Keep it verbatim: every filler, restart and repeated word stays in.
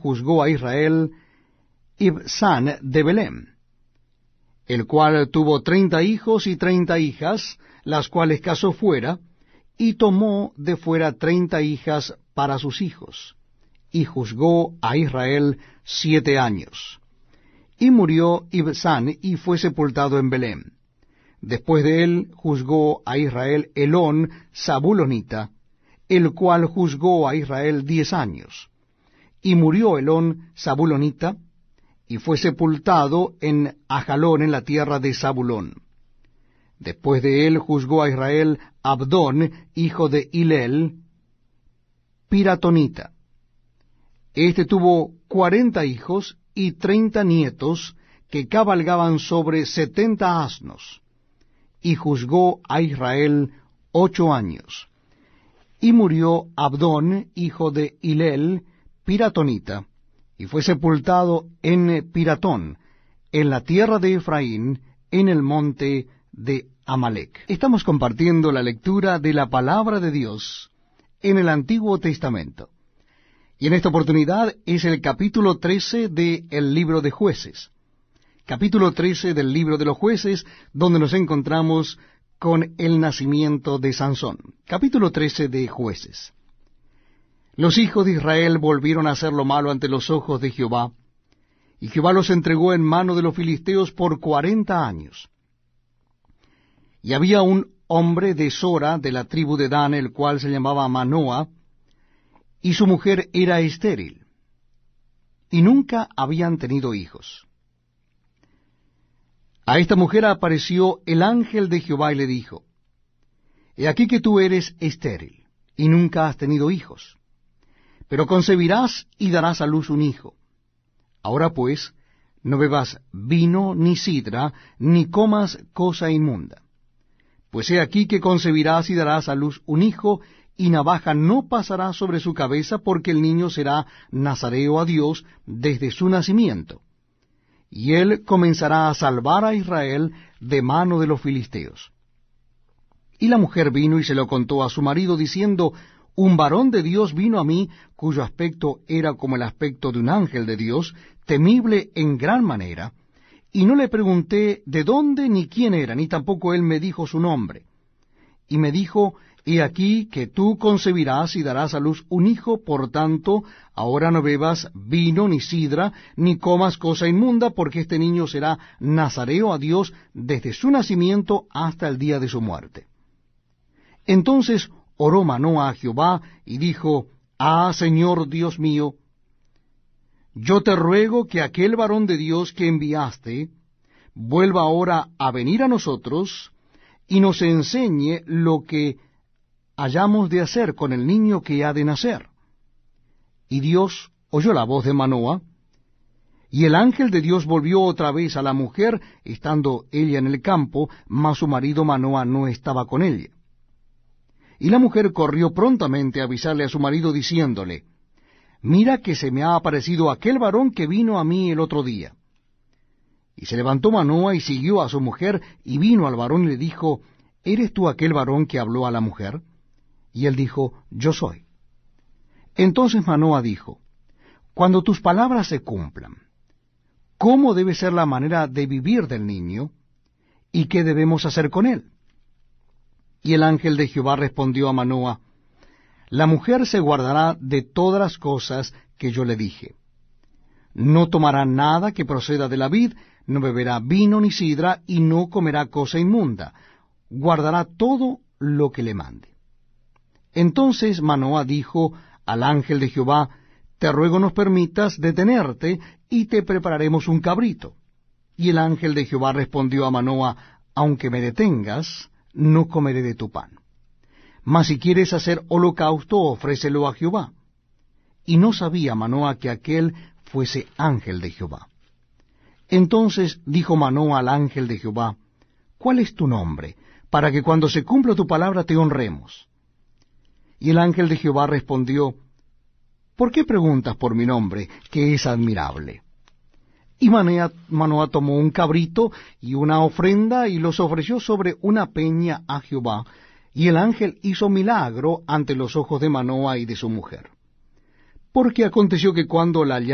juzgó a Israel Ibzán de Belén, el cual tuvo treinta hijos y treinta hijas, las cuales casó fuera, y tomó de fuera treinta hijas para sus hijos, y juzgó a Israel siete años. Y murió Ibzán, y fue sepultado en Belén. Después de él juzgó a Israel Elón Zabulonita, el cual juzgó a Israel diez años. Y murió Elón Zabulonita, y fue sepultado en Ajalón, en la tierra de Zabulón. Después de él juzgó a Israel Abdón, hijo de Hilel, Piratonita. Este tuvo cuarenta hijos y treinta nietos, que cabalgaban sobre setenta asnos, y juzgó a Israel ocho años. Y murió Abdón, hijo de Hilel, Piratonita, y fue sepultado en Piratón, en la tierra de Efraín, en el monte de Amalec. Estamos compartiendo la lectura de la palabra de Dios en el Antiguo Testamento. Y en esta oportunidad es el capítulo trece del libro de Jueces. Capítulo trece del libro de los Jueces, donde nos encontramos con el nacimiento de Sansón. Capítulo trece de Jueces. Los hijos de Israel volvieron a hacer lo malo ante los ojos de Jehová, y Jehová los entregó en mano de los filisteos por cuarenta años. Y había un hombre de Sora, de la tribu de Dan, el cual se llamaba Manoa, y su mujer era estéril, y nunca habían tenido hijos. A esta mujer apareció el ángel de Jehová y le dijo: He aquí que tú eres estéril, y nunca has tenido hijos, pero concebirás y darás a luz un hijo. Ahora pues, no bebas vino ni sidra, ni comas cosa inmunda. Pues he aquí que concebirás y darás a luz un hijo, y navaja no pasará sobre su cabeza, porque el niño será nazareo a Dios desde su nacimiento. Y él comenzará a salvar a Israel de mano de los filisteos. Y la mujer vino y se lo contó a su marido, diciendo: Un varón de Dios vino a mí, cuyo aspecto era como el aspecto de un ángel de Dios, temible en gran manera, y no le pregunté de dónde ni quién era, ni tampoco él me dijo su nombre. Y me dijo: He aquí que tú concebirás y darás a luz un hijo, por tanto, ahora no bebas vino ni sidra, ni comas cosa inmunda, porque este niño será nazareo a Dios desde su nacimiento hasta el día de su muerte. Entonces oró Manoa a Jehová, y dijo: Ah, Señor Dios mío, yo te ruego que aquel varón de Dios que enviaste vuelva ahora a venir a nosotros, y nos enseñe lo que hayamos de hacer con el niño que ha de nacer. Y Dios oyó la voz de Manoa, y el ángel de Dios volvió otra vez a la mujer, estando ella en el campo, mas su marido Manoa no estaba con ella. Y la mujer corrió prontamente a avisarle a su marido, diciéndole: Mira que se me ha aparecido aquel varón que vino a mí el otro día. Y se levantó Manoa y siguió a su mujer, y vino al varón y le dijo: ¿Eres tú aquel varón que habló a la mujer? Y él dijo: Yo soy. Entonces Manoa dijo: Cuando tus palabras se cumplan, ¿cómo debe ser la manera de vivir del niño? ¿Y qué debemos hacer con él? Y el ángel de Jehová respondió a Manoa: La mujer se guardará de todas las cosas que yo le dije. No tomará nada que proceda de la vid, no beberá vino ni sidra, y no comerá cosa inmunda. Guardará todo lo que le mande. Entonces Manoa dijo al ángel de Jehová: Te ruego nos permitas detenerte, y te prepararemos un cabrito. Y el ángel de Jehová respondió a Manoa: Aunque me detengas, no comeré de tu pan. Mas si quieres hacer holocausto, ofrécelo a Jehová. Y no sabía Manoa que aquel fuese ángel de Jehová. Entonces dijo Manoa al ángel de Jehová: ¿Cuál es tu nombre, para que cuando se cumpla tu palabra te honremos? Y el ángel de Jehová respondió: ¿Por qué preguntas por mi nombre, que es admirable? Y Manoa, Manoa tomó un cabrito y una ofrenda, y los ofreció sobre una peña a Jehová, y el ángel hizo milagro ante los ojos de Manoa y de su mujer. Porque aconteció que cuando la